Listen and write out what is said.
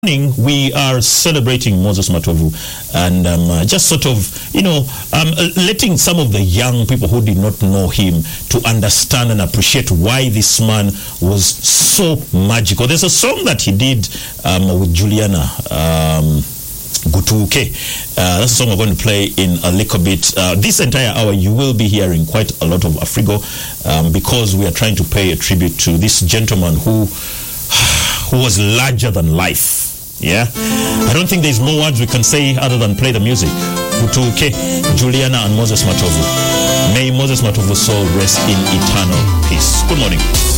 We are celebrating Moses Matovu and just sort of, letting some of the young people who did not know him to understand and appreciate why this man was so magical. There's a song that he did with Juliana Gutuke. That's a song we're going to play in a little bit. This entire hour you will be hearing quite a lot of Afrigo because we are trying to pay a tribute to this gentleman who was larger than life. Yeah, I don't think there's more words we can say other than play the music. Gutuke, Juliana and Moses Matovu. May Moses Matovu's soul rest in eternal peace. Good morning.